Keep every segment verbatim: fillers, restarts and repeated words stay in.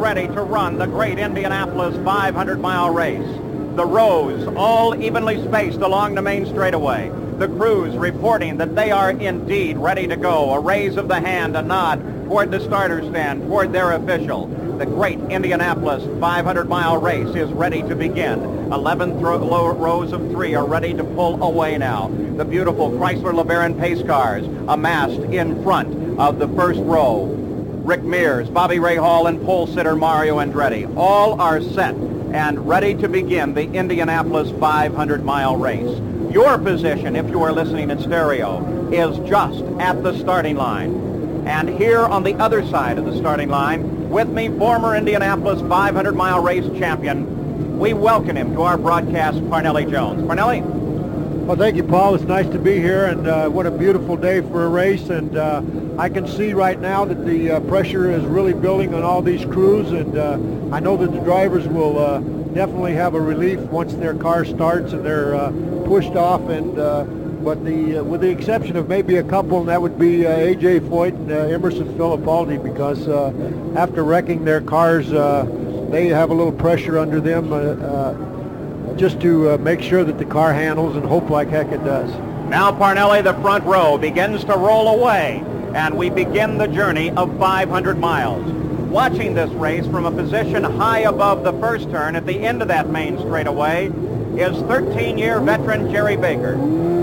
ready to run the great Indianapolis five hundred mile race. The rows all evenly spaced along the main straightaway. The crews reporting that they are indeed ready to go. A raise of the hand, a nod toward the starter stand, toward their official. The great Indianapolis five hundred mile race is ready to begin. eleven thro- low rows of three are ready to pull away now. The beautiful Chrysler LeBaron pace cars amassed in front of the first row. Rick Mears, Bobby Ray Hall, and pole sitter Mario Andretti all are set and ready to begin the Indianapolis five hundred mile race. Your position, if you are listening in stereo, is just at the starting line. And here on the other side of the starting line, with me, former Indianapolis five hundred mile race champion, we welcome him to our broadcast, Parnelli Jones. Parnelli? Well, thank you, Paul. It's nice to be here, and uh, what a beautiful day for a race. And uh, I can see right now that the uh, pressure is really building on all these crews, and uh, I know that the drivers will uh, definitely have a relief once their car starts and they're uh, pushed off. And uh, but the uh, with the exception of maybe a couple, and that would be uh, A J Foyt and uh, Emerson Fittipaldi, because uh, after wrecking their cars, uh, they have a little pressure under them. Uh, uh, just to uh, make sure that the car handles, and hope like heck it does. Now, Parnelli, the front row begins to roll away, and we begin the journey of five hundred miles. Watching this race from a position high above the first turn at the end of that main straightaway is thirteen-year veteran Jerry Baker.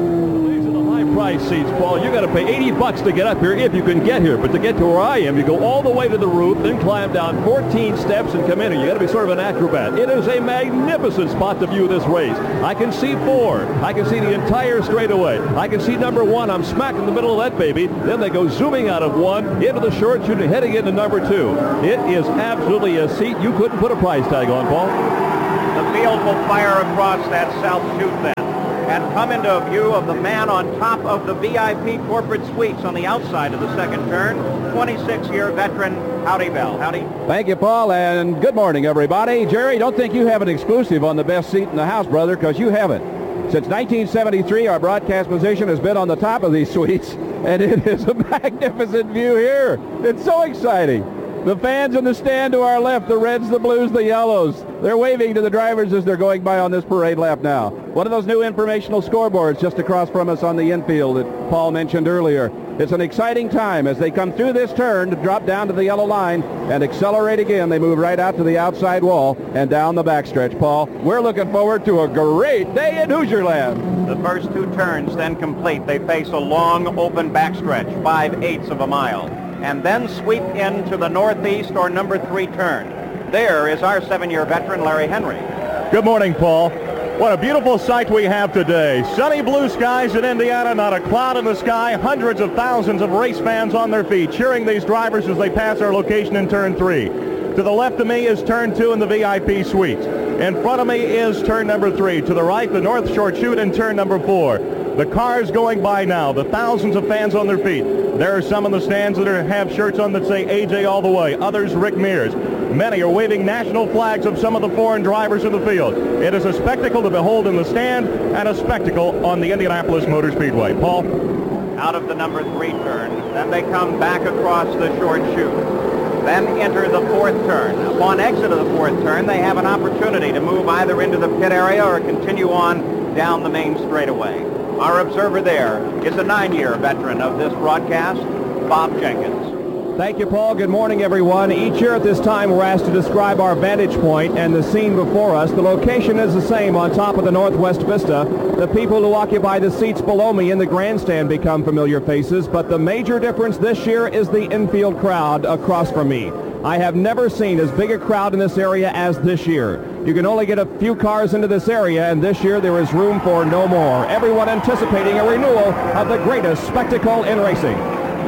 Price seats, Paul. You got to pay eighty bucks to get up here if you can get here. But to get to where I am, you go all the way to the roof, then climb down fourteen steps and come in here. You got to be sort of an acrobat. It is a magnificent spot to view this race. I can see four. I can see the entire straightaway. I can see number one. I'm smack in the middle of that baby. Then they go zooming out of one into the short chute and heading into number two. It is absolutely a seat you couldn't put a price tag on, Paul. The field will fire across that south chute then, and come into view of the man on top of the V I P corporate suites on the outside of the second turn, twenty-six-year veteran Howdy Bell. Howdy. Thank you, Paul, and good morning, everybody. Jerry, don't think you have an exclusive on the best seat in the house, brother, because you haven't. Since nineteen seventy-three, our broadcast position has been on the top of these suites, and it is a magnificent view here. It's so exciting. The fans in the stand to our left, the reds, the blues, the yellows, they're waving to the drivers as they're going by on this parade lap now. One of those new informational scoreboards just across from us on the infield that Paul mentioned earlier. It's an exciting time as they come through this turn to drop down to the yellow line and accelerate again. They move right out to the outside wall and down the backstretch, Paul. We're looking forward to a great day in Hoosierland. The first two turns then complete. They face a long open backstretch, five-eighths of a mile, and then sweep into the northeast or number three turn. There is our seven-year veteran, Larry Henry. Good morning, Paul. What a beautiful sight we have today. Sunny blue skies in Indiana, not a cloud in the sky. Hundreds of thousands of race fans on their feet, cheering these drivers as they pass our location in turn three. To the left of me is turn two in the V I P suite. In front of me is turn number three. To the right, the North Shore chute in turn number four. The cars going by now, the thousands of fans on their feet. There are some in the stands that are, have shirts on that say A J all the way, others Rick Mears. Many are waving national flags of some of the foreign drivers in the field. It is a spectacle to behold in the stand and a spectacle on the Indianapolis Motor Speedway. Paul? Out of the number three turn, then they come back across the short chute. Then enter the fourth turn. Upon exit of the fourth turn, they have an opportunity to move either into the pit area or continue on down the main straightaway. Our observer there is a nine-year veteran of this broadcast, Bob Jenkins. Thank you, Paul. Good morning, everyone. Each year at this time, we're asked to describe our vantage point and the scene before us. The location is the same on top of the Northwest Vista. The people who occupy the seats below me in the grandstand become familiar faces, but the major difference this year is the infield crowd across from me. I have never seen as big a crowd in this area as this year. You can only get a few cars into this area, and this year there is room for no more. Everyone anticipating a renewal of the greatest spectacle in racing.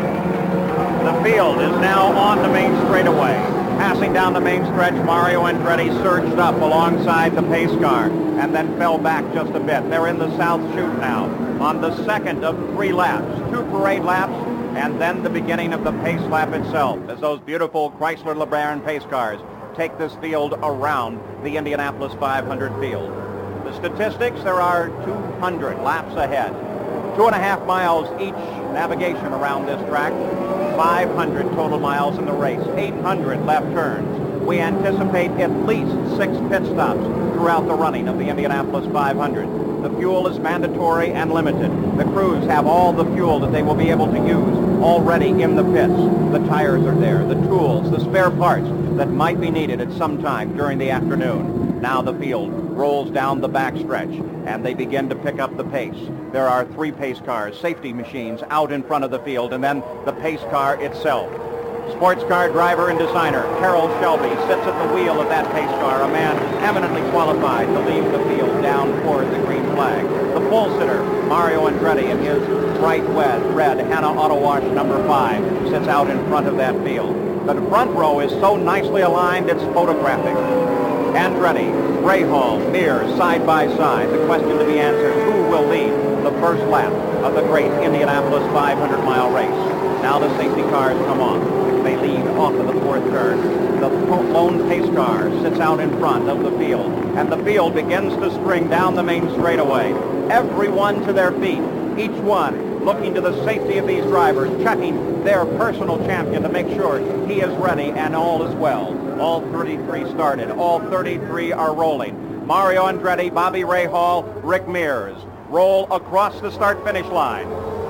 The field is now on the main straightaway. Passing down the main stretch, Mario Andretti surged up alongside the pace car and then fell back just a bit. They're in the south chute now on the second of three laps, two parade laps, and then the beginning of the pace lap itself as those beautiful Chrysler LeBaron pace cars take this field around the Indianapolis five hundred field. The statistics, there are two hundred laps ahead. Two and a half miles each navigation around this track, five hundred total miles in the race, eight hundred left turns. we anticipate at least six pit stops throughout the running of the Indianapolis five hundred. The fuel is mandatory and limited. The crews have all the fuel that they will be able to use already in the pits. The tires are there, the tools, the spare parts that might be needed at some time during the afternoon. Now the field rolls down the backstretch, and they begin to pick up the pace. There are three pace cars, safety machines out in front of the field, and then the pace car itself. Sports car driver and designer Carroll Shelby sits at the wheel of that pace car, a man eminently qualified to lead the field down toward the green flag. The pole sitter, Mario Andretti, in his bright red, red Hanna Auto Wash number five, sits out in front of that field. The front row is so nicely aligned, it's photographic. Andretti, Rahal, Mears, side by side. The question to be answered, who will lead the first lap of the great Indianapolis five hundred mile race? Now the safety cars come on. They lead off of the fourth turn. The lone pace car sits out in front of the field, and the field begins to string down the main straightaway. Everyone to their feet, each one looking to the safety of these drivers, checking their personal champion to make sure he is ready and all is well. All thirty-three started. All thirty-three are rolling. Mario Andretti, Bobby Rahal, Rick Mears roll across the start-finish line.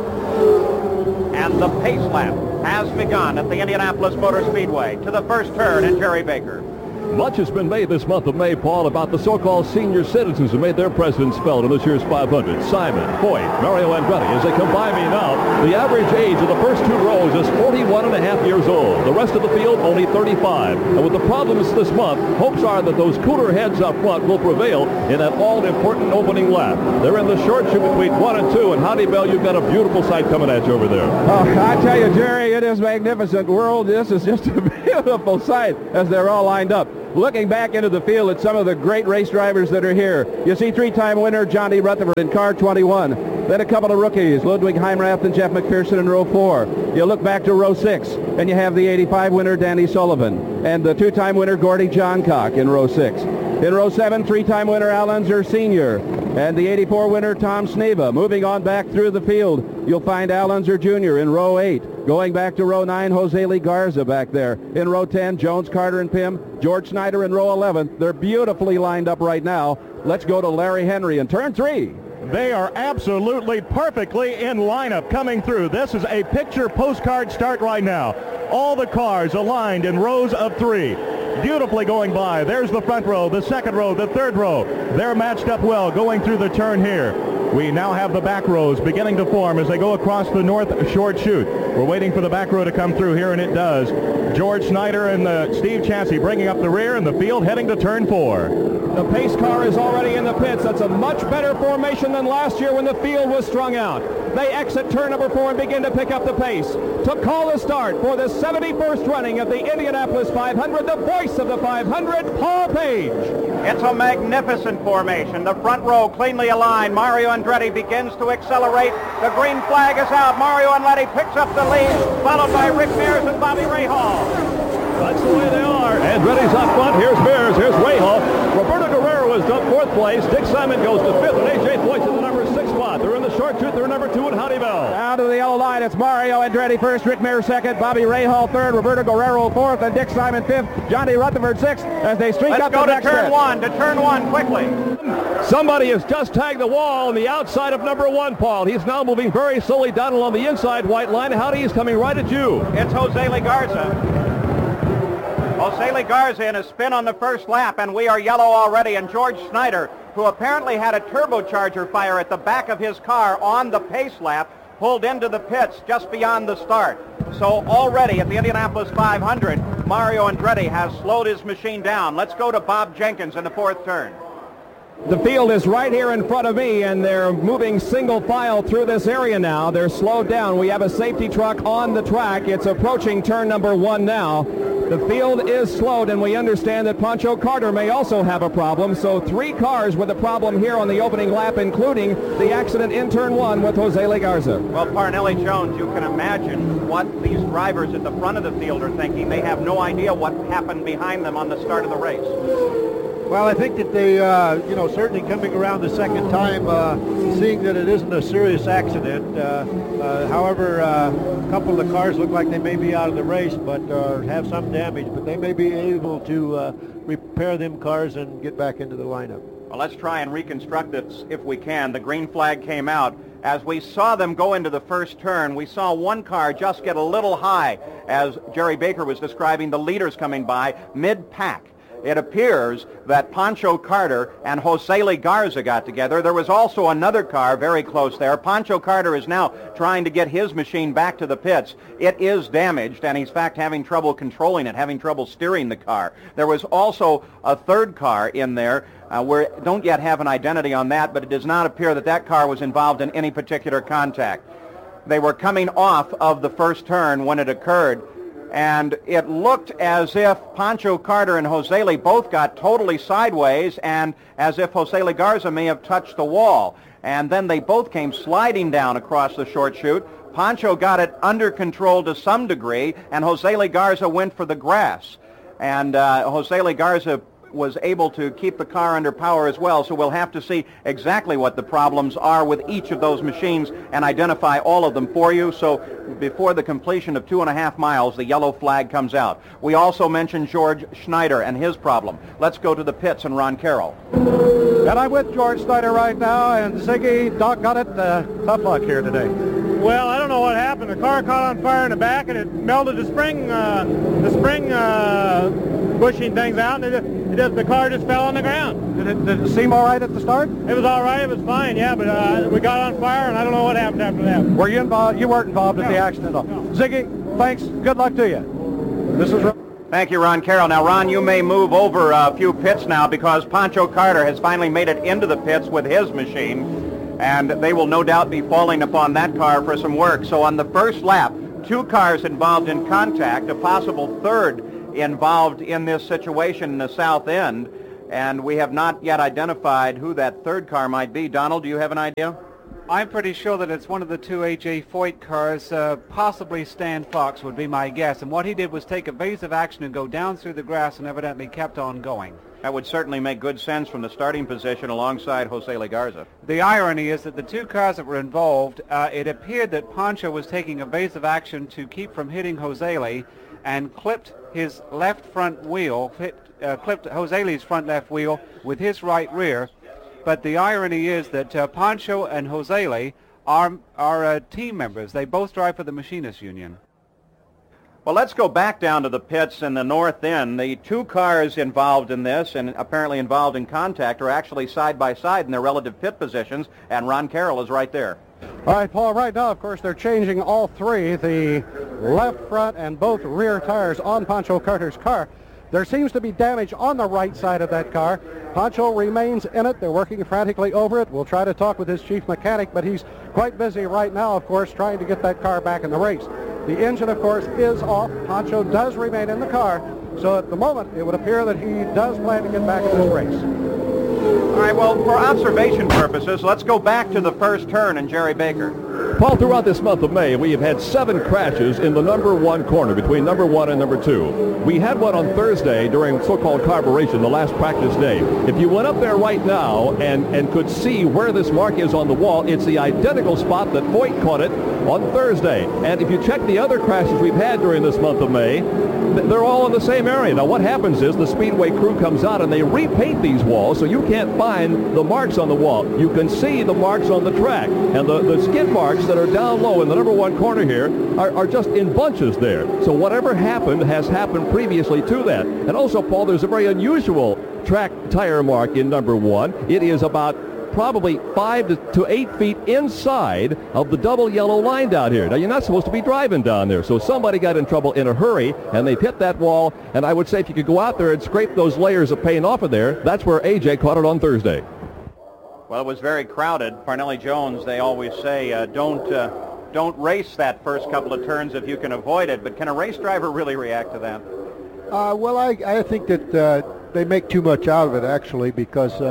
And the pace lap has begun at the Indianapolis Motor Speedway to the first turn in Jerry Baker. Much has been made this month of May, Paul, about the so-called senior citizens who made their presence felt in this year's five hundred. Simon, Foyt, Mario Andretti, as they come by me now, the average age of the first two rows is forty-one and a half years old. The rest of the field, only thirty-five. And with the problems this month, hopes are that those cooler heads up front will prevail in that all-important opening lap. They're in the short shoot between one and two, and Howdy Bell, you've got a beautiful sight coming at you over there. Oh, I tell you, Jerry, it is magnificent. World, this is just a beautiful sight as they're all lined up. Looking back into the field at some of the great race drivers that are here, you see three-time winner Johnny Rutherford in car twenty-one. Then a couple of rookies, Ludwig Heimrath and Jeff McPherson in row four. You look back to row six, and you have the eighty-five winner Danny Sullivan and the two-time winner Gordy Johncock in row six. In row seven, three-time winner Al Unser Senior and the eighty-four winner Tom Sneva. Moving on back through the field, you'll find Al Unser Junior in row eight. Going back to row nine, Jose Lee Garza back there. In row ten, Jones, Carter, and Pym. George Snyder in row eleven. They're beautifully lined up right now. Let's go to Larry Henry in turn three. They are absolutely perfectly in lineup coming through. This is a picture postcard start right now. All the cars aligned in rows of three. Beautifully going by. There's the front row, the second row, the third row. They're matched up well going through the turn here. We now have the back rows beginning to form as they go across the north short chute. We're waiting for the back row to come through here, and it does. George Snyder and the Steve Chansey bringing up the rear, and the field heading to turn four. The pace car is already in the pits. That's a much better formation than last year when the field was strung out. They exit turn number four and begin to pick up the pace. To call the start for the seventy-first running of the Indianapolis five hundred, the voice of the five hundred, Paul Page. It's a magnificent formation. The front row cleanly aligned. Mario Andretti begins to accelerate. The green flag is out. Mario Andretti picks up the lead, followed by Rick Mears and Bobby Rahal. That's the way they are. Andretti's up front. Here's Mears. Here's Rahal. Roberto Guerrero is up fourth place. Dick Simon goes to fifth, and A J Foyt's in the number six spot. They're in the short chute. They're number two, and Howdy Bell. Down to the yellow line. It's Mario Andretti first, Rick Mears second, Bobby Rahal third, Roberto Guerrero fourth, and Dick Simon fifth, Johnny Rutherford sixth as they streak Let's up go the to next turn stretch. one, to turn one quickly. Somebody has just tagged the wall on the outside of number one, Paul. He's now moving very slowly down along the inside white line. Howdy is coming right at you. It's Jose Lee Garza. Jose Lee Garza in a spin on the first lap, and we are yellow already. And George Snyder, who apparently had a turbocharger fire at the back of his car on the pace lap, pulled into the pits just beyond the start. So already at the Indianapolis five hundred, Mario Andretti has slowed his machine down. Let's go to Bob Jenkins in the fourth turn. The field is right here in front of me, and they're moving single file through this area now. They're slowed down. We have a safety truck on the track. It's approaching turn number one now. The field is slowed, and we understand that Pancho Carter may also have a problem. So three cars with a problem here on the opening lap, including the accident in turn one with Jose Lee Garza. Well, Parnelli Jones, you can imagine what these drivers at the front of the field are thinking. They have no idea what happened behind them on the start of the race. Well, I think that they, uh, you know, certainly coming around the second time, uh, seeing that it isn't a serious accident. Uh, uh, however, uh, a couple of the cars look like they may be out of the race, but uh, have some damage. But they may be able to uh, repair them cars and get back into the lineup. Well, let's try and reconstruct this if we can. The green flag came out. As we saw them go into the first turn, we saw one car just get a little high as Jerry Baker was describing the leaders coming by mid-pack. It appears that Pancho Carter and Jose Lee Garza got together. There was also another car very close there. Pancho Carter is now trying to get his machine back to the pits. It is damaged, and he's in fact having trouble controlling it, having trouble steering the car. There was also a third car in there. Uh, we don't yet have an identity on that, but it does not appear that that car was involved in any particular contact. They were coming off of the first turn when it occurred, and it looked as if Pancho Carter and Jose Lee both got totally sideways, and as if Jose Lee Garza may have touched the wall. And then they both came sliding down across the short chute. Pancho got it under control to some degree, and Jose Lee Garza went for the grass. And uh, Jose Lee Garza was able to keep the car under power as well, so we'll have to see exactly what the problems are with each of those machines and identify all of them for you. So before the completion of two and a half miles, the yellow flag comes out. We also mentioned George Schneider and his problem. Let's go to the pits and Ron Carroll. And I'm with George Schneider right now, and Ziggy, Doc got it. Uh, tough luck here today. Well, I don't know what happened. The car caught on fire in the back, and it melted the spring, uh, the spring uh, bushing things out, and it, it just, the car just fell on the ground. Did it, did it seem all right at the start? It was all right. It was fine, yeah, but uh, we got on fire, and I don't know what happened after that. Were you involved? You weren't involved no. in the accident, though. No. Ziggy, thanks. Good luck to you. This is. Thank you, Ron Carroll. Now, Ron, you may move over a few pits now because Pancho Carter has finally made it into the pits with his machine, and they will no doubt be falling upon that car for some work. So on the first lap, two cars involved in contact, a possible third involved in this situation in the south end, and we have not yet identified who that third car might be. Donald, do you have an idea? I'm pretty sure that it's one of the two A J Foyt cars, uh, possibly Stan Fox would be my guess. And what he did was take evasive action and go down through the grass and evidently kept on going. That would certainly make good sense from the starting position alongside Jose Lee Garza. The irony is that the two cars that were involved, uh, it appeared that Pancho was taking evasive action to keep from hitting Jose Lee and clipped his left front wheel, hit, uh, clipped Jose Lee's front left wheel with his right rear. But the irony is that uh, Pancho and Jose Lee are, are uh, team members. They both drive for the Machinists Union. Well, let's go back down to the pits in the north end. The two cars involved in this and apparently involved in contact are actually side by side in their relative pit positions, and Ron Carroll is right there. All right, Paul, right now, of course, they're changing all three, the left front and both rear tires on Pancho Carter's car. There seems to be damage on the right side of that car. Pancho remains in it. They're working frantically over it. We'll try to talk with his chief mechanic, but he's quite busy right now, of course, trying to get that car back in the race. The engine, of course, is off. Pancho does remain in the car. So at the moment, it would appear that he does plan to get back in this race. All right, well, for observation purposes, let's go back to the first turn and Jerry Baker. Paul, throughout this month of May, we have had seven crashes in the number one corner, between number one and number two. We had one on Thursday during so-called carburation, the last practice day. If you went up there right now and, and could see where this mark is on the wall, it's the identical spot that Foyt caught it on Thursday. And if you check the other crashes we've had during this month of May, they're all in the same area. Now, what happens is the Speedway crew comes out and they repaint these walls so you can't find the marks on the wall. You can see the marks on the track. And the, the skid marks that are down low in the number one corner here are, are just in bunches there. So whatever happened has happened previously to that. And also, Paul, there's a very unusual track tire mark in number one. It is about probably five to, to eight feet inside of the double yellow line down here. Now, you're not supposed to be driving down there, so somebody got in trouble in a hurry, and they've hit that wall, and I would say if you could go out there and scrape those layers of paint off of there, that's where A J caught it on Thursday. Well, it was very crowded. Parnelli Jones, they always say, uh, don't uh, don't race that first couple of turns if you can avoid it, but can a race driver really react to that? Uh, well, I, I think that uh, they make too much out of it, actually, because uh,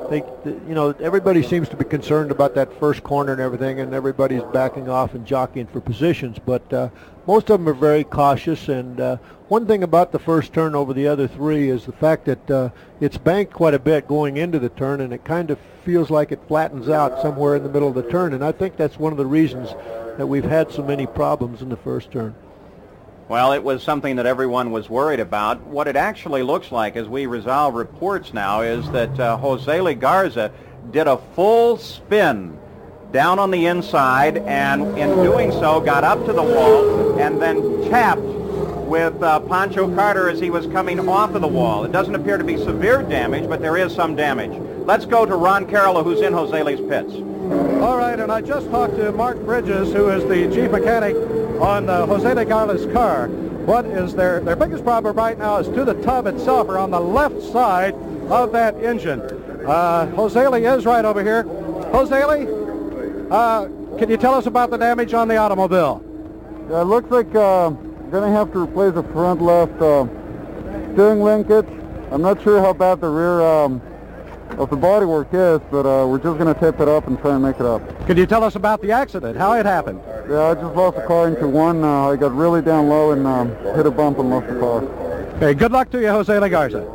they, you know, everybody seems to be concerned about that first corner and everything, and everybody's backing off and jockeying for positions. But uh, most of them are very cautious. And uh, one thing about the first turn over the other three is the fact that uh, it's banked quite a bit going into the turn, and it kind of feels like it flattens out somewhere in the middle of the turn. And I think that's one of the reasons that we've had so many problems in the first turn. Well, it was something that everyone was worried about. What it actually looks like, as we resolve reports now, is that uh, Jose Legarza did a full spin down on the inside, and in doing so got up to the wall and then tapped with uh, Pancho Carter as he was coming off of the wall. It doesn't appear to be severe damage, but there is some damage. Let's go to Ron Carollo, who's in Jose Le's pits. All right, and I just talked to Mark Bridges, who is the chief mechanic on uh, Jose Legarza's car. What is their, their biggest problem right now is to the tub itself, or on the left side of that engine. Uh, Jose Le is right over here. Jose Le, uh, can you tell us about the damage on the automobile? Yeah, it looks like uh, we're going to have to replace the front left uh, steering linkage. I'm not sure how bad the rear um, of the bodywork is, but uh, we're just going to tape it up and try and make it up. Can you tell us about the accident, how it happened? Yeah, I just lost the car into one. Uh, I got really down low and um, hit a bump and lost the car. Okay, good luck to you, Jose Legarza.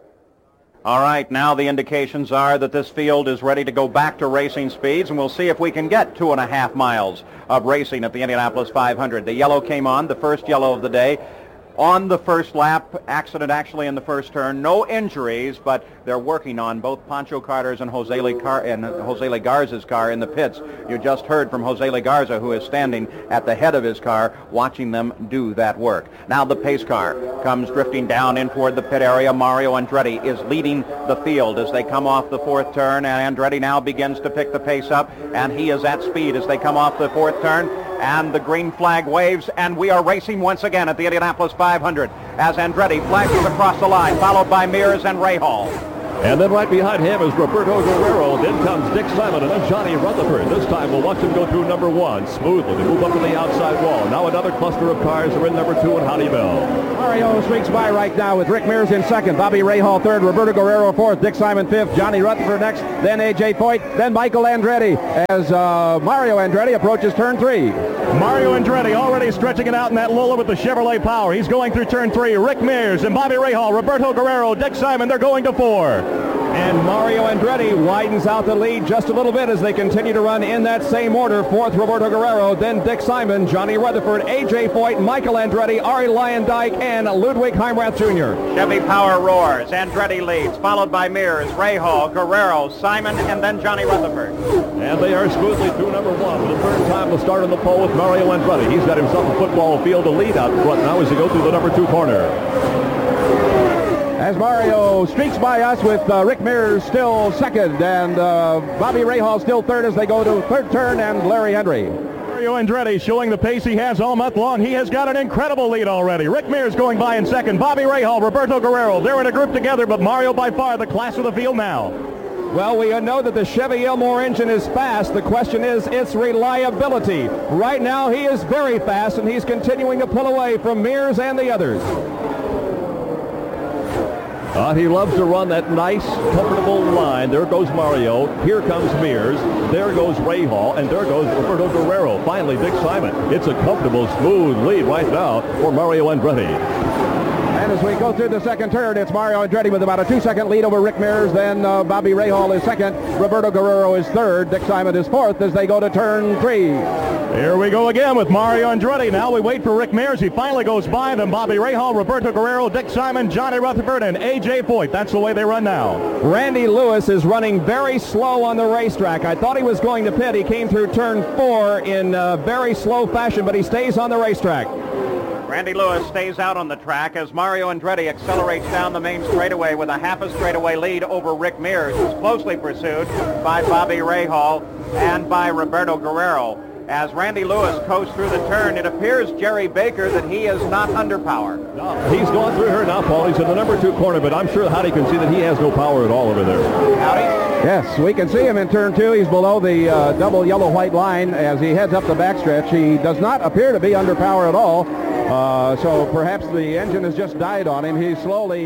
All right, now the indications are that this field is ready to go back to racing speeds, and we'll see if we can get two and a half miles of racing at the Indianapolis five hundred. The yellow came on, the first yellow of the day. On the first lap, accident actually in the first turn. No injuries, but they're working on both Pancho Carter's and Jose Le car and Jose Legarza's car in the pits. You just heard from Jose Legarza, who is standing at the head of his car, watching them do that work. Now the pace car comes drifting down in toward the pit area. Mario Andretti is leading the field as they come off the fourth turn, and Andretti now begins to pick the pace up, and he is at speed as they come off the fourth turn. And the green flag waves, and we are racing once again at the Indianapolis five hundred as Andretti flashes across the line, followed by Mears and Rahal. And then right behind him is Roberto Guerrero. Then comes Dick Simon and then Johnny Rutherford. This time we'll watch them go through number one smoothly. They move up to the outside wall. Now another cluster of cars are in number two and Howdy Bell. Mario streaks by right now with Rick Mears in second, Bobby Rahal third, Roberto Guerrero fourth, Dick Simon fifth, Johnny Rutherford next, then A J Foyt, then Michael Andretti as uh, Mario Andretti approaches turn three. Mario Andretti already stretching it out in that Lola with the Chevrolet Power. He's going through turn three. Rick Mears and Bobby Rahal, Roberto Guerrero, Dick Simon, they're going to four. And Mario Andretti widens out the lead just a little bit as they continue to run in that same order. Fourth, Roberto Guerrero, then Dick Simon, Johnny Rutherford, A J Foyt, Michael Andretti, Ari Lyondike, and Ludwig Heimrath Junior Chevy Power roars. Andretti leads, followed by Mears, Rahal, Guerrero, Simon, and then Johnny Rutherford. And they are smoothly through number one for the third time to start on the pole with Mario Andretti. He's got himself a football field to lead out front now as they go through the number two corner. As Mario streaks by us with uh, Rick Mears still second and uh, Bobby Rahal still third as they go to third turn, and Larry Henry. Mario Andretti showing the pace he has all month long. He has got an incredible lead already. Rick Mears going by in second. Bobby Rahal, Roberto Guerrero, they're in a group together, but Mario by far the class of the field now. Well, we know that the Chevy Elmore engine is fast. The question is its reliability. Right now he is very fast, and he's continuing to pull away from Mears and the others. Uh, he loves to run that nice, comfortable line. There goes Mario. Here comes Mears. There goes Rahal. And there goes Roberto Guerrero. Finally, Dick Simon. It's a comfortable, smooth lead right now for Mario Andretti. And as we go through the second turn, it's Mario Andretti with about a two-second lead over Rick Mears. Then uh, Bobby Rahal is second. Roberto Guerrero is third. Dick Simon is fourth as they go to turn three. Here we go again with Mario Andretti. Now we wait for Rick Mears. He finally goes by. Then Bobby Rahal, Roberto Guerrero, Dick Simon, Johnny Rutherford, and A J Foyt. That's the way they run now. Randy Lewis is running very slow on the racetrack. I thought he was going to pit. He came through turn four in uh, very slow fashion, but he stays on the racetrack. Randy Lewis stays out on the track as Mario Andretti accelerates down the main straightaway with a half a straightaway lead over Rick Mears, who's closely pursued by Bobby Rahal and by Roberto Guerrero. As Randy Lewis coasts through the turn, it appears, Jerry Baker, that he is not under power. No, he's gone through here now, Paul. He's in the number two corner, but I'm sure Howdy can see that he has no power at all over there. Howdy? Yes, we can see him in turn two. He's below the uh, double yellow-white line as he heads up the backstretch. He does not appear to be under power at all. Uh, so perhaps the engine has just died on him. He's slowly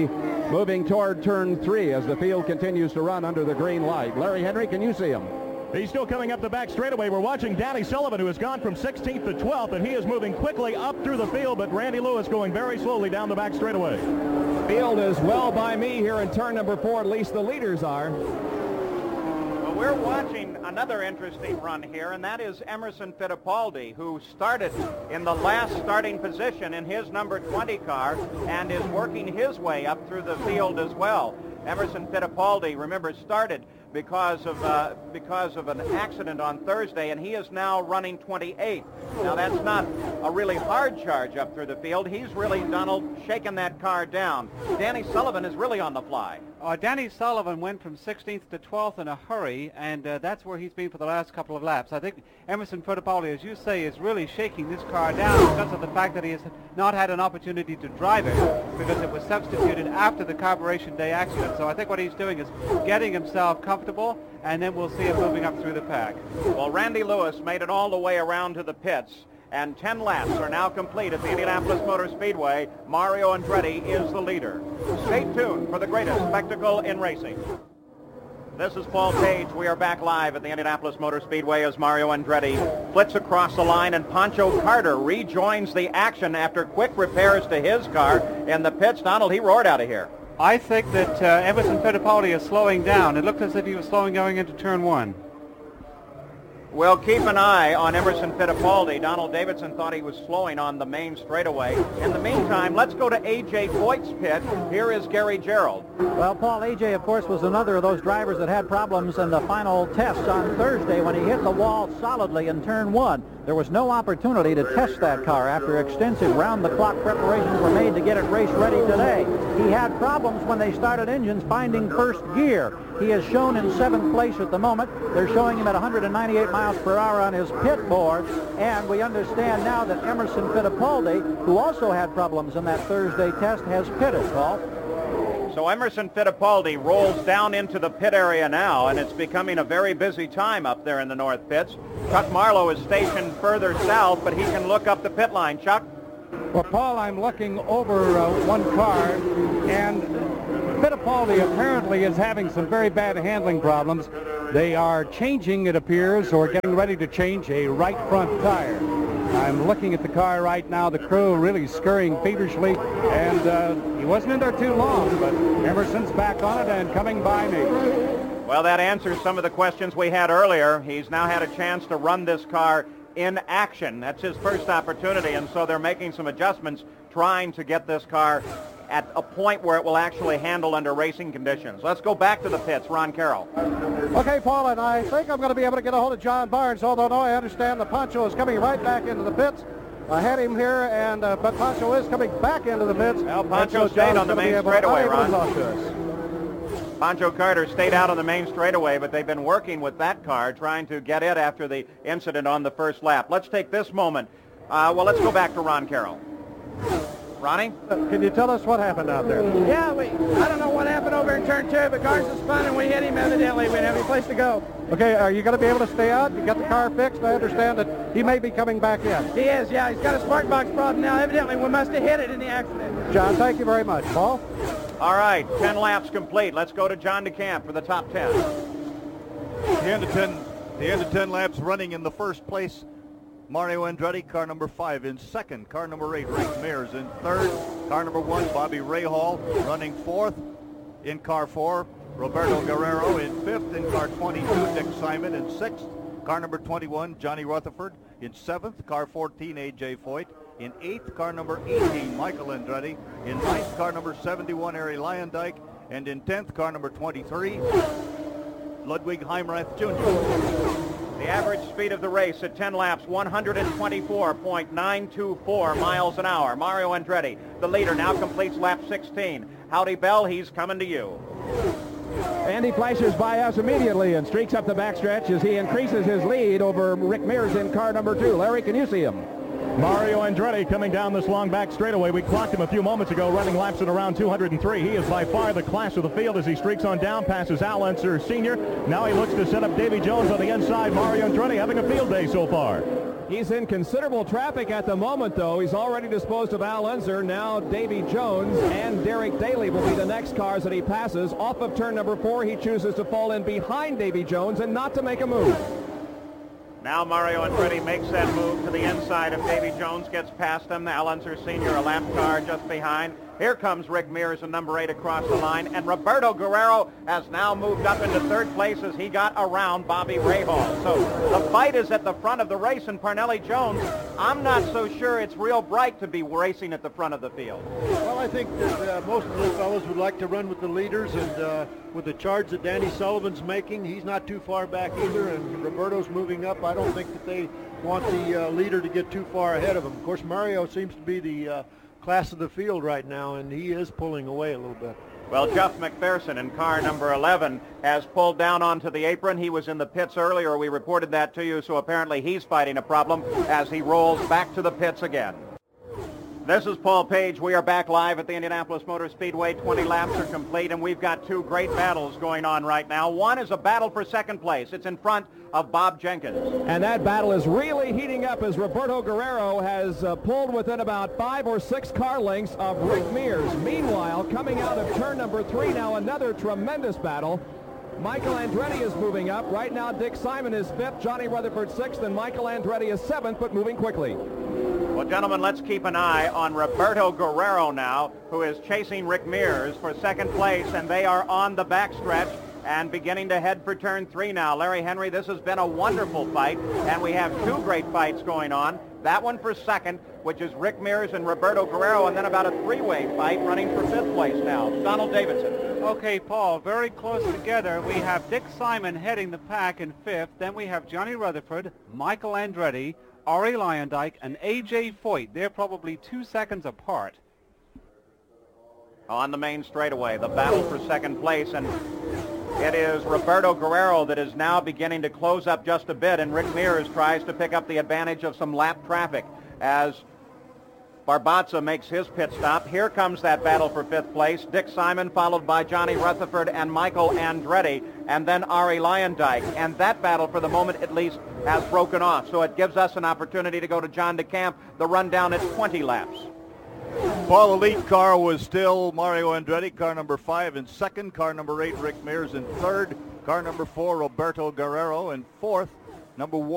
moving toward turn three as the field continues to run under the green light. Larry Henry, can you see him? He's still coming up the back straightaway. We're watching Danny Sullivan, who has gone from sixteenth to twelfth, and he is moving quickly up through the field, but Randy Lewis going very slowly down the back straightaway. Field is well by me here in turn number four, at least the leaders are. Well, we're watching another interesting run here, and that is Emerson Fittipaldi, who started in the last starting position in his number twenty car and is working his way up through the field as well. Emerson Fittipaldi, remember, started because of uh, because of an accident on Thursday, and he is now running twenty-eighth. Now, that's not a really hard charge up through the field. He's really, Donald, shaking that car down. Danny Sullivan is really on the fly. Uh, Danny Sullivan went from sixteenth to twelfth in a hurry, and uh, that's where he's been for the last couple of laps. I think Emerson Fittipaldi, as you say, is really shaking this car down because of the fact that he has not had an opportunity to drive it because it was substituted after the Carburation Day accident. So I think what he's doing is getting himself comfortable, and then we'll see him moving up through the pack. Well, Randy Lewis made it all the way around to the pits, and ten laps are now complete at the Indianapolis Motor Speedway. Mario Andretti is the leader. Stay tuned for the greatest spectacle in racing. This is Paul Page. We are back live at the Indianapolis Motor Speedway as Mario Andretti flits across the line, and Pancho Carter rejoins the action after quick repairs to his car in the pits. Donald, he roared out of here. I think that uh, Emerson Fittipaldi is slowing down. It looked as if he was slowing going into turn one. Well, keep an eye on Emerson Fittipaldi. Donald Davidson thought he was slowing on the main straightaway. In the meantime, let's go to A J Foyt's pit. Here is Gary Gerould. Well, Paul, A J, of course, was another of those drivers that had problems in the final test on Thursday when he hit the wall solidly in turn one. There was no opportunity to test that car after extensive round-the-clock preparations were made to get it race-ready today. He had problems when they started engines finding first gear. He is shown in seventh place at the moment. They're showing him at one hundred ninety-eight miles per hour on his pit board, and we understand now that Emerson Fittipaldi, who also had problems in that Thursday test, has pitted, Paul. So Emerson Fittipaldi rolls down into the pit area now, and it's becoming a very busy time up there in the north pits. Chuck Marlowe is stationed further south, but he can look up the pit line. Chuck? Well, Paul, I'm looking over uh, one car, and Fittipaldi apparently is having some very bad handling problems. They are changing, it appears, or getting ready to change a right front tire. I'm looking at the car right now, the crew really scurrying feverishly, and uh, he wasn't in there too long, but Emerson's back on it and coming by me. Well, that answers some of the questions we had earlier. He's now had a chance to run this car in action. That's his first opportunity, and so they're making some adjustments, trying to get this car at a point where it will actually handle under racing conditions. Let's go back to the pits. Ron Carroll. Okay, Paul, and I think I'm going to be able to get a hold of John Barnes, although no, I understand that Pancho is coming right back into the pits. I had him here, and uh, but Pancho is coming back into the pits. Well, Pancho so stayed John's on the going to main be able- straightaway, able to Ron. talk to us. Pancho Carter stayed out on the main straightaway, but they've been working with that car, trying to get it after the incident on the first lap. Let's take this moment. Uh, well, let's go back to Ron Carroll. Ronnie? Can you tell us what happened out there? Yeah, we, I don't know what happened over in turn two, but cars was spun and we hit him evidently. We didn't have any place to go. Okay, are you going to be able to stay out? You got the car fixed? I understand that he may be coming back in. He is, yeah. He's got a spark box problem now. Evidently, we must have hit it in the accident. John, thank you very much. Paul? All right, ten laps complete. Let's go to John DeCamp for the top ten. The end of ten, the end of ten laps running in the first place. Mario Andretti, car number five. In second, car number eight, Rick Mears. In third, car number one, Bobby Rahal. Running fourth, in car four, Roberto Guerrero. In fifth, in car twenty-two, Dick Simon. In sixth, car number twenty-one, Johnny Rutherford. In seventh, car fourteen, A J Foyt. In eighth, car number eighteen, Michael Andretti. In ninth, car number seventy-one, Harry Lyondike. And in tenth, car number twenty-three, Ludwig Heimrath Junior The average speed of the race at ten laps, one hundred twenty-four point nine two four miles an hour. Mario Andretti, the leader, now completes lap sixteen. Howdy, Bell, he's coming to you. And he flashes by us immediately and streaks up the backstretch as he increases his lead over Rick Mears in car number two. Larry, can you see him? Mario Andretti coming down this long back straightaway. We clocked him a few moments ago, running laps at around two hundred three. He is by far the class of the field as he streaks on down, passes Al Unser Senior Now he looks to set up Davy Jones on the inside. Mario Andretti having a field day so far. He's in considerable traffic at the moment, though. He's already disposed of Al Unser. Now Davy Jones and Derek Daly will be the next cars that he passes. Off of turn number four, he chooses to fall in behind Davy Jones and not to make a move. Now Mario Andretti makes that move to the inside of Davy Jones, gets past him. Al Unser Senior, a lap car just behind. Here comes Rick Mears in number eight across the line, and Roberto Guerrero has now moved up into third place as he got around Bobby Rahal. So the fight is at the front of the race, and Parnelli Jones, I'm not so sure it's real bright to be racing at the front of the field. Well, I think that uh, most of the fellows would like to run with the leaders, and uh, with the charge that Danny Sullivan's making, he's not too far back either, and Roberto's moving up. I don't think that they want the uh, leader to get too far ahead of him. Of course, Mario seems to be the uh, class of the field right now, and he is pulling away a little bit. Well, Jeff McPherson in car number eleven has pulled down onto the apron. He was in the pits earlier. We reported that to you, so apparently he's fighting a problem as he rolls back to the pits again. This is Paul Page. We are back live at the Indianapolis Motor Speedway. twenty laps are complete, and we've got two great battles going on right now. One is a battle for second place. It's in front of Bob Jenkins. And that battle is really heating up as Roberto Guerrero has uh, pulled within about five or six car lengths of Rick Mears. Meanwhile, coming out of turn number three now, another tremendous battle. Michael Andretti is moving up. Right now, Dick Simon is fifth, Johnny Rutherford sixth, and Michael Andretti is seventh, but moving quickly. Well, gentlemen, let's keep an eye on Roberto Guerrero now, who is chasing Rick Mears for second place, and they are on the backstretch and beginning to head for turn three now. Larry Henry, this has been a wonderful fight, and we have two great fights going on. That one for second, which is Rick Mears and Roberto Guerrero, and then about a three-way fight running for fifth place now. Donald Davidson. Okay, Paul, very close together. We have Dick Simon heading the pack in fifth. Then we have Johnny Rutherford, Michael Andretti, Arie Luyendyk, and A J Foyt. They're probably two seconds apart. On the main straightaway, the battle for second place, and it is Roberto Guerrero that is now beginning to close up just a bit, and Rick Mears tries to pick up the advantage of some lap traffic as Barbazza makes his pit stop. Here comes that battle for fifth place. Dick Simon followed by Johnny Rutherford and Michael Andretti, and then Arie Luyendyk. And that battle, for the moment at least, has broken off. So it gives us an opportunity to go to John DeCamp, the rundown at twenty laps. Paul, the lead car was still Mario Andretti, car number five in second, car number eight, Rick Mears in third, car number four, Roberto Guerrero in fourth, number one.